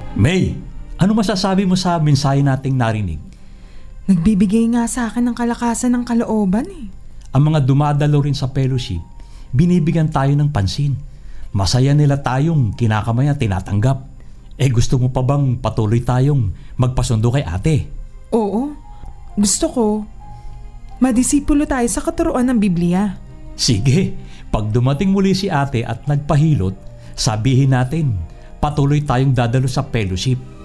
May, ano masasabi mo sa mensahe nating narinig? Nagbibigay nga sa akin ng kalakasan ng kalooban eh. Ang mga dumadalo rin sa fellowship, binibigyan tayo ng pansin. Masaya nila tayong kinakamaya tinatanggap. Gusto mo pa bang patuloy tayong magpasundo kay ate? Oo, gusto ko. Madisipulo tayo sa katuruan ng Biblia. Sige, pag dumating muli si ate at nagpahilot, sabihin natin, patuloy tayong dadalo sa fellowship.